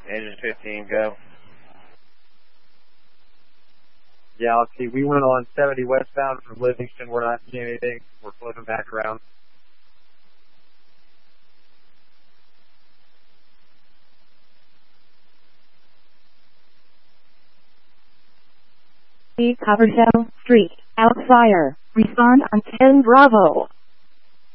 Engine 15, go. Galaxy, we went on 70 westbound from Livingston. We're not seeing anything. We're flipping back around. Cover Shell Street. Out fire. Respond on 10 Bravo.